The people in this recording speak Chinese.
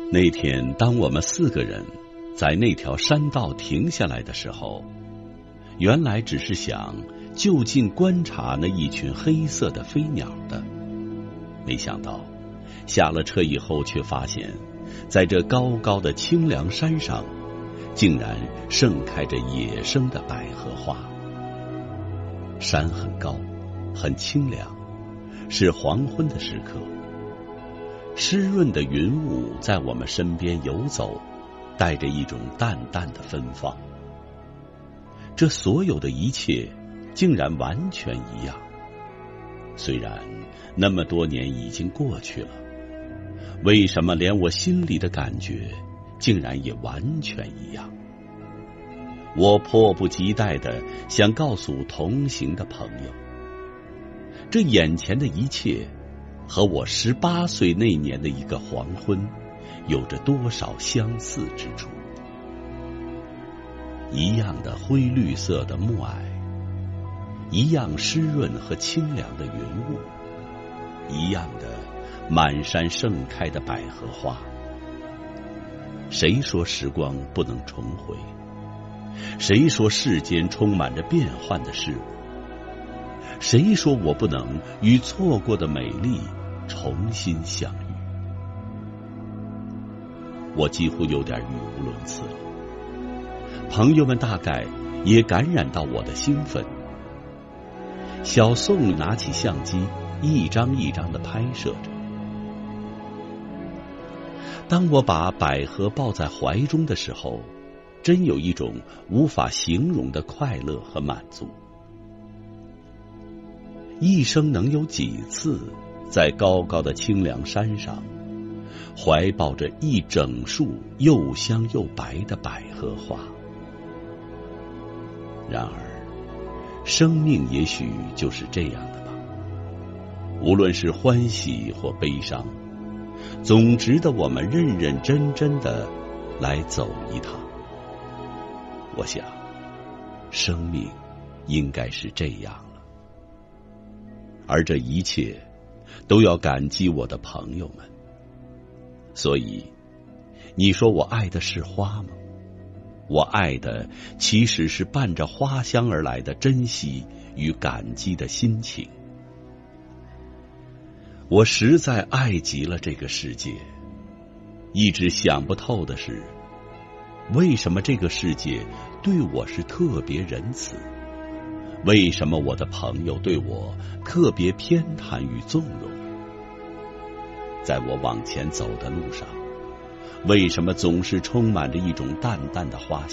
那天，当我们4个人在那条山道停下来的时候，原来只是想就近观察那一群黑色的飞鸟的，没想到下了车以后，却发现在这高高的清凉山上，竟然盛开着野生的百合花。山很高，很清凉，是黄昏的时刻。湿润的云雾在我们身边游走，带着一种淡淡的芬芳。这所有的一切竟然完全一样。虽然那么多年已经过去了，为什么连我心里的感觉竟然也完全一样？我迫不及待地想告诉同行的朋友，这眼前的一切和我18岁那年的一个黄昏有着多少相似之处。一样的灰绿色的暮霭，一样湿润和清凉的云雾，一样的满山盛开的百合花。谁说时光不能重回？谁说世间充满着变幻的事物？谁说我不能与错过的美丽重新相遇？我几乎有点语无伦次了。朋友们大概也感染到我的兴奋。小宋拿起相机，一张一张地拍摄着。当我把百合抱在怀中的时候，真有一种无法形容的快乐和满足。一生能有几次在高高的清凉山上怀抱着一整束又香又白的百合花？然而生命也许就是这样的吧，无论是欢喜或悲伤，总值得我们认认真真的来走一趟。我想生命应该是这样了，而这一切都要感激我的朋友们。所以你说我爱的是花吗？我爱的其实是伴着花香而来的珍惜与感激的心情。我实在爱极了这个世界，一直想不透的是，为什么这个世界对我是特别仁慈？为什么我的朋友对我特别偏袒与纵容？在我往前走的路上，为什么总是充满着一种淡淡的花香？